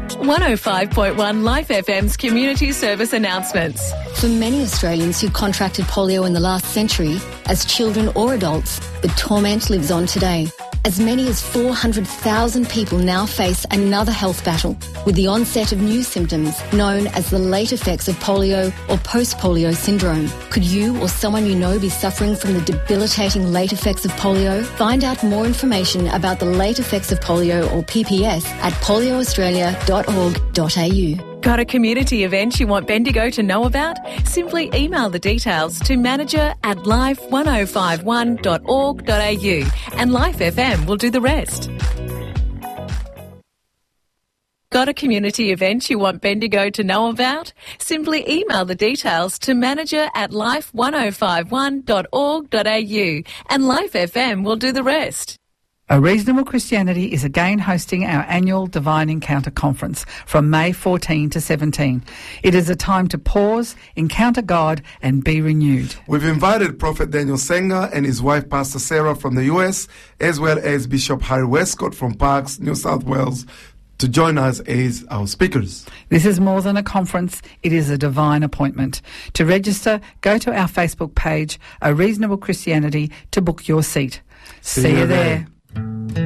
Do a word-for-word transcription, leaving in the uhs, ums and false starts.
one oh five point one Life F M's community service announcements. For many Australians who contracted polio in the last century, as children or adults, the torment lives on today. As many as four hundred thousand people now face another health battle with the onset of new symptoms known as the late effects of polio or post-polio syndrome. Could you or someone you know be suffering from the debilitating late effects of polio? Find out more information about the late effects of polio or P P S at polio australia dot org dot a u. Got a community event you want Bendigo to know about? Simply email the details to manager at life one oh five one dot org dot a u and Life F M will do the rest. Got a community event you want Bendigo to know about? Simply email the details to manager at life one oh five one dot org dot a u and Life F M will do the rest. A Reasonable Christianity is again hosting our annual Divine Encounter Conference from May fourteenth to seventeenth. It is a time to pause, encounter God and be renewed. We've invited Prophet Daniel Senga and his wife Pastor Sarah from the U S, as well as Bishop Harry Westcott from Parkes, New South Wales, to join us as our speakers. This is more than a conference, it is a divine appointment. To register, go to our Facebook page, A Reasonable Christianity, to book your seat. See, See you there. there.